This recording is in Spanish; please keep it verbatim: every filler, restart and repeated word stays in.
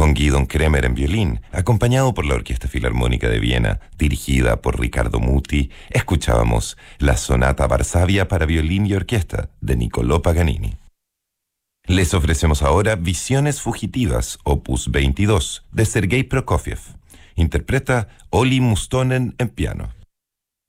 Con Guidon Kremer en violín, acompañado por la Orquesta Filarmónica de Viena, dirigida por Riccardo Muti, escuchábamos la Sonata Varsavia para violín y orquesta de Niccolò Paganini. Les ofrecemos ahora Visiones Fugitivas, opus veintidós, de Sergei Prokofiev. Interpreta Olli Mustonen en piano.